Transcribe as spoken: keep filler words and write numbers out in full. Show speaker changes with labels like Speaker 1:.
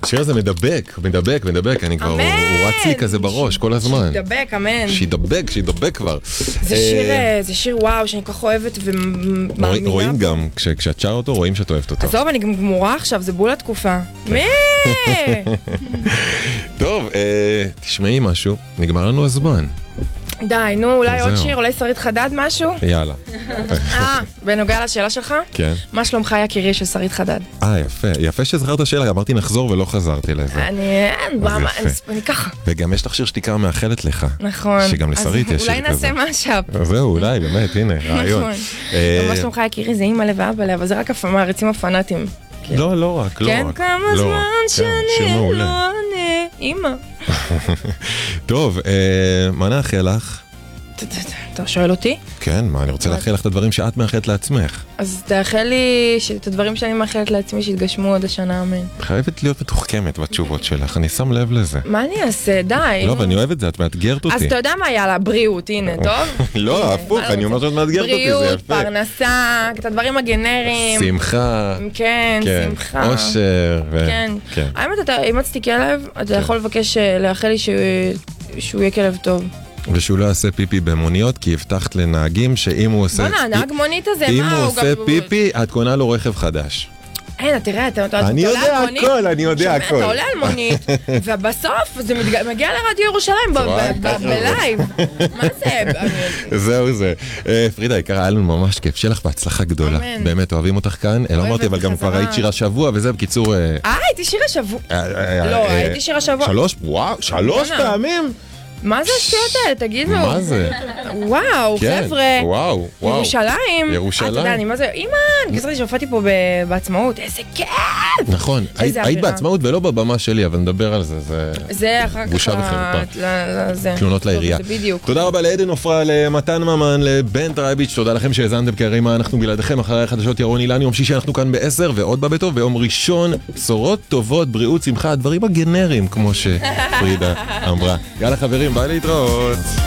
Speaker 1: השיר הזה מדבק, מדבק, מדבק, אני כבר, הוא רץ לי כזה בראש כל הזמן.
Speaker 2: שידבק, אמן.
Speaker 1: שידבק, שידבק כבר.
Speaker 2: זה שיר, זה שיר וואו, שאני כל כך אוהבת ומאמינה.
Speaker 1: רואים גם, כשאת שר אותו, רואים שאת אוהבת אותו.
Speaker 2: עזוב, אני גם גמורה עכשיו, זה בול התקופה. מי?
Speaker 1: טוב, תשמעי משהו, נגמר לנו הזמן.
Speaker 2: די, נו, אולי עוד שיר, אולי שרית חדד משהו?
Speaker 1: יאללה.
Speaker 2: אה, בנוגע לשאלה שלך?
Speaker 1: כן.
Speaker 2: מה שלומך יקירי של שרית חדד?
Speaker 1: אה, יפה. יפה שזכרת שאלה, אמרתי נחזור ולא חזרתי לזה.
Speaker 2: אני, אני ככה.
Speaker 1: וגם יש תכשיר שתיקה מאחלת לך.
Speaker 2: נכון.
Speaker 1: שגם לשרית יש שיר כזה.
Speaker 2: אולי נעשה משאפ.
Speaker 1: זהו, אולי, באמת, הנה, רעיון.
Speaker 2: נכון. מה שלומך יקירי זה אימא לב ואבא לב, אבל זה רק המעריצים הפנאטים.
Speaker 1: לא, לא רק, לא רק.
Speaker 2: כן, כמה זמן שאני לא עונה, אימא.
Speaker 1: טוב, מה נאחל לך?
Speaker 2: אתה שואל אותי?
Speaker 1: כן, מה, אני רוצה לאחל לך את הדברים שאת מאחלת לעצמך.
Speaker 2: אז תאחל לי את הדברים שאני מאחלת לעצמי שיתגשמו עוד השנה, אמן.
Speaker 1: חייבת להיות מתוחכמת בתשובות שלך, אני שם לב לזה.
Speaker 2: מה אני אעשה? די.
Speaker 1: לא, ואני אוהב את זה, את מאתגרת אותי.
Speaker 2: אז אתה יודע מה, יאללה, בריאות, הנה, טוב?
Speaker 1: לא, הפוך, אני אומר שאת מאתגרת אותי, זה יפה.
Speaker 2: בריאות, פרנסה, את הדברים הגנריים.
Speaker 1: שמחה.
Speaker 2: כן, שמחה.
Speaker 1: אושר.
Speaker 2: כן. האמת, אתה אימצתי כלב, אתה יכול לבקש לאחל לי שהוא יהיה כלב טוב.
Speaker 1: ושהוא לא יעשה פיפי במוניות, כי הבטחת לנהגים שאם הוא עושה...
Speaker 2: בוא'נה, נהג מונית הזה,
Speaker 1: אם
Speaker 2: מה
Speaker 1: הוא
Speaker 2: הוא
Speaker 1: עושה פיפי, את קונה לו רכב חדש.
Speaker 2: אין, תראה, אתה עולה על
Speaker 1: אני
Speaker 2: מונית.
Speaker 1: יודע הכל, אני יודע הכל.
Speaker 2: אתה עולה על מונית, ובסוף זה מגיע לרדיו ירושלים בלייב. מה זה?
Speaker 1: זהו זה. פרידה, יקרה, היה לנו ממש כיף. שיהיה לך בהצלחה גדולה. באמת, אוהבים אותך כאן. לא אמרתי, אבל גם כבר היית שיר השבוע, וזה בקיצור...
Speaker 2: אה, הייתי שיר השבוע. לא, הייתי שיר השבוע.
Speaker 1: שלוש? וואו, שלוש פעמים?
Speaker 2: מה זה השטויות האלה? תגידו.
Speaker 1: מה זה?
Speaker 2: וואו, חבר'ה.
Speaker 1: וואו, וואו.
Speaker 2: ירושלים.
Speaker 1: ירושלים.
Speaker 2: אתה יודע, אני מה זה, אימא, אני כזאת שהופעתי פה בעצמאות, איזה כיף.
Speaker 1: נכון, היית בעצמאות ולא בבמה שלי, אבל נדבר על זה, זה...
Speaker 2: זה אחר כך...
Speaker 1: בושה וחרפה. תלונות לעירייה.
Speaker 2: זה בדיוק.
Speaker 1: תודה רבה לעדן עופרה, למתן ממן, לבן טרייביץ', תודה לכם שהאזנתם כהרי אנחנו בלעדיכם, אחרי החדשות ירון אילן, יום שישי אנחנו כאן בעשר, ועוד בא בטוב, ביום ראשון, בשורות טובות, בריאות, שמחה, הדברים הגנריים, כמו שפרידה אמרה. יאללה חברים, ביי להתראות.